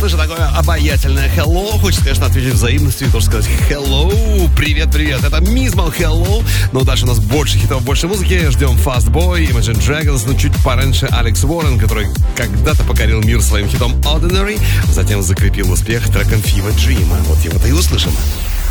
Слушай, такое обаятельное hello. Хочется, конечно, ответить взаимностью и тоже сказать hello. Привет, привет. Это Мизмал hello. Но дальше у нас больше хитов, больше музыки. Ждем Fast Boy, Imagine Dragons, но чуть пораньше Алекс Уоррен, который когда-то покорил мир своим хитом Ordinary, затем закрепил успех треком Fever Dream. Вот его-то и услышим.